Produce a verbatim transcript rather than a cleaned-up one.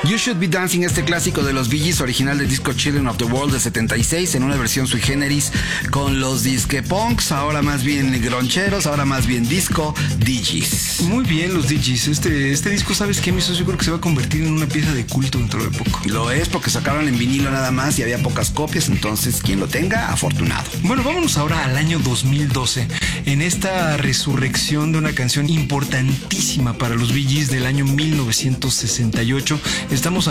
You Should Be Dancing, este clásico de los Bee Gees, original del disco Children of the World de setenta y seis, en una versión sui generis con los disque punks, ahora más bien groncheros, ahora más bien disco Dee Gees. Muy bien, los Dee Gees. Este, este disco, ¿sabes qué, mi socio? Yo creo que se va a convertir en una pieza de culto dentro de poco. Lo es porque sacaron en vinilo nada más y había pocas copias, entonces quien lo tenga, afortunado. Bueno, vámonos ahora al año dos mil doce, en esta resurrección de una canción importantísima para los Bee Gees del año mil novecientos sesenta y ocho. Estamos